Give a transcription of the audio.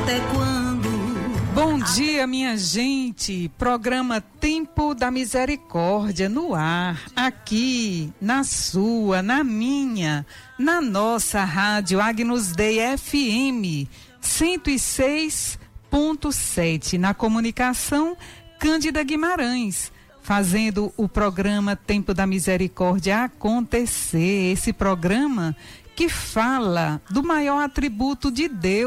Até quando? Bom dia, minha gente. Programa Tempo da Misericórdia no ar, aqui na sua, na minha, na nossa rádio Agnus Dei FM 106.7, na comunicação Cândida Guimarães, fazendo o programa Tempo da Misericórdia acontecer. Esse programa que fala do maior atributo de Deus,